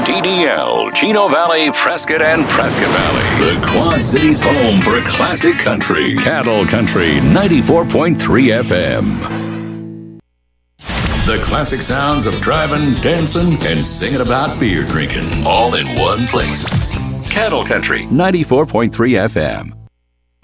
PDL, Chino Valley, Prescott, and Prescott Valley. The Quad Cities' home for classic country. Cattle Country 94.3 FM. The classic sounds of driving, dancing, and singing about beer drinking. All in one place. Cattle Country 94.3 FM.